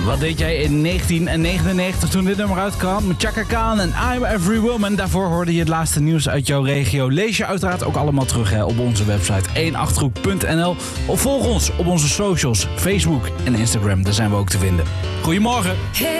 Wat deed jij in 1999 toen dit nummer uitkwam? Chaka Khan en I'm Every Woman. Daarvoor hoorde je het laatste nieuws uit jouw regio. Lees je uiteraard ook allemaal terug op onze website 1achterhoek.nl. Of volg ons op onze socials, Facebook en Instagram. Daar zijn we ook te vinden. Goedemorgen.